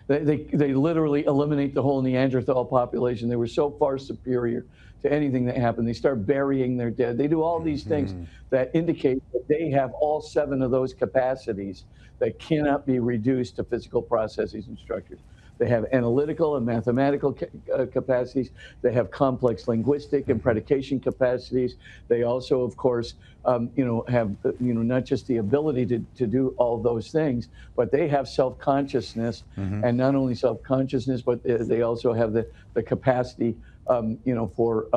They literally eliminate the whole Neanderthal population. They were so far superior to anything that happened. They start burying their dead. They do all these things that indicate that they have all 7 of those capacities that cannot be reduced to physical processes and structures. They have analytical and mathematical capacities. They have complex linguistic and predication capacities. They also, of course, have not just the ability to do all those things, but they have self-consciousness, and not only self-consciousness, but they also have the capacity, for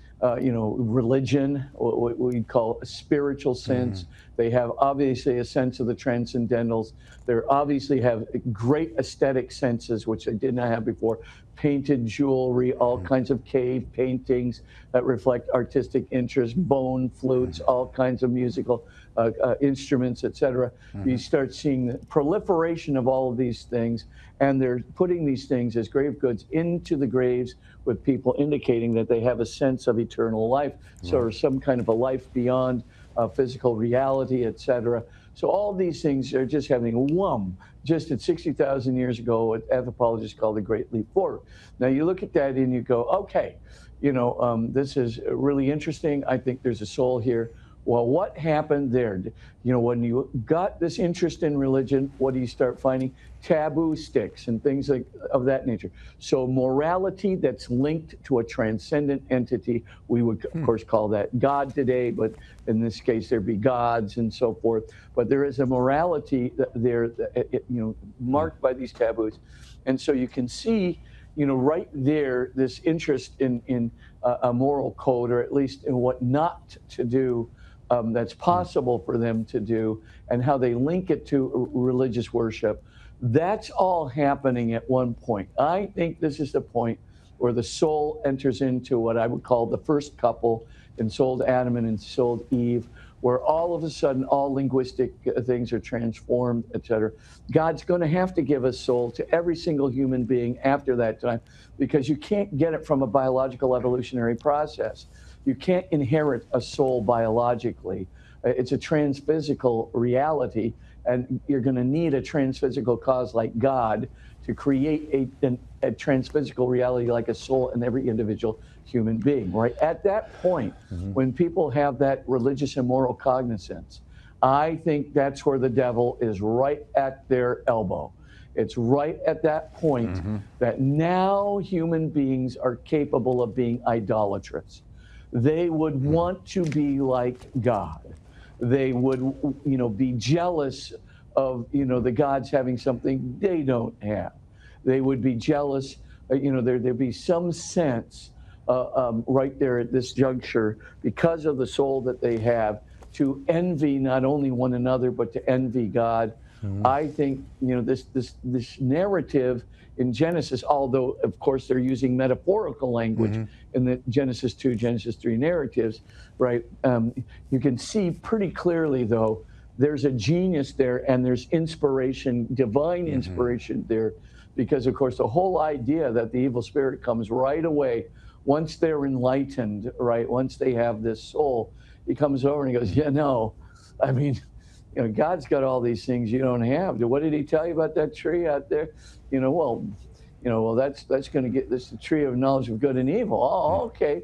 religion, what we call a spiritual sense. They have obviously a sense of the transcendentals. They obviously have great aesthetic senses, which they did not have before. Painted jewelry, all kinds of cave paintings that reflect artistic interest, bone flutes, all kinds of musical instruments, etc. You start seeing the proliferation of all of these things, and they're putting these things as grave goods into the graves with people, indicating that they have a sense of eternal life, or some kind of a life beyond physical reality, etc. So all these things are just having just at 60,000 years ago, what anthropologists call the Great Leap Forward. Now you look at that and you go, okay, this is really interesting. I think there's a soul here. Well, what happened there? When you got this interest in religion, what do you start finding? Taboo sticks and things of that nature. So morality that's linked to a transcendent entity, we would, of course, call that God today, but in this case, there'd be gods and so forth. But there is a morality there, marked by these taboos. And so you can see, right there, this interest in a moral code, or at least in what not to do, that's possible for them to do, and how they link it to religious worship. That's all happening at one point. I think this is the point where the soul enters into what I would call the first couple, ensouled Adam and ensouled Eve, where all of a sudden all linguistic things are transformed, etc. God's going to have to give a soul to every single human being after that time, because you can't get it from a biological evolutionary process. You can't inherit a soul biologically. It's a transphysical reality, and you're going to need a transphysical cause like God to create a transphysical reality like a soul in every individual human being, right? At that point, when people have that religious and moral cognizance, I think that's where the devil is right at their elbow. It's right at that point that now human beings are capable of being idolatrous. They would want to be like God. They would, be jealous of, the gods having something they don't have. They would be jealous, there'd be some sense right there at this juncture, because of the soul that they have, to envy not only one another, but to envy God. I think, this narrative in Genesis, although, of course, they're using metaphorical language in the Genesis 2, Genesis 3 narratives, right? You can see pretty clearly, though, there's a genius there, and there's inspiration, divine inspiration there, because, of course, the whole idea that the evil spirit comes right away, once they're enlightened, right, once they have this soul, he comes over and he goes, God's got all these things you don't have. What did he tell you about that tree out there? That's going to get this, the tree of knowledge of good and evil. Oh, okay.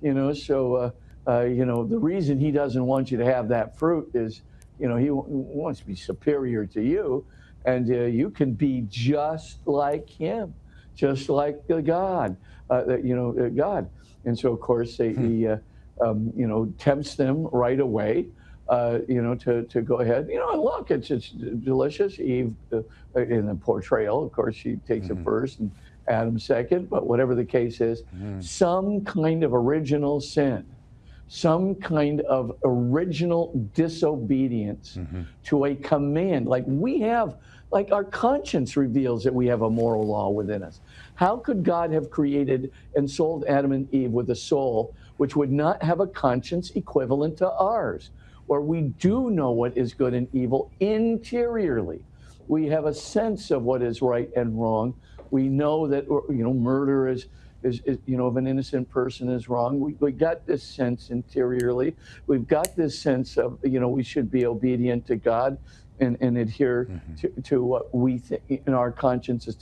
The reason he doesn't want you to have that fruit is, he wants to be superior to you, and you can be just like him, just like God, God. And so, of course, he tempts them right away. To go ahead, look, it's delicious. Eve, in the portrayal, of course, she takes it first and Adam second, but whatever the case is, some kind of original sin, some kind of original disobedience to a command, like we have, like our conscience reveals that we have a moral law within us. How could God have created and sold Adam and Eve with a soul which would not have a conscience equivalent to ours, where we do know what is good and evil interiorly? We have a sense of what is right and wrong. We know that, murder is of an innocent person is wrong. We got this sense interiorly. We've got this sense of, we should be obedient to God and adhere to what we think in our consciences